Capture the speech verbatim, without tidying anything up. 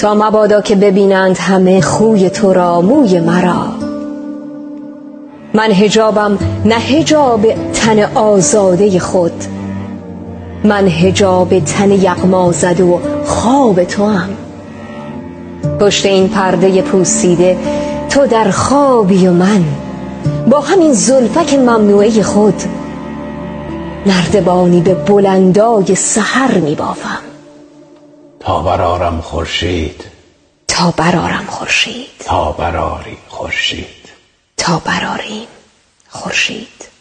تا مبادا که ببینند همه خوی تو را موی مرا. من حجابم نه حجاب تن آزاده خود، من حجاب تن یغما زده و خواب تو هم. پشت این پرده پوسیده تو در خوابی و من با همین زلفک ممنوعه خود نردبانی به بلندای سحر می بافم. تا برارم خورشید، تا برارم خورشید، تا براری خورشید، تا براریم خورشید.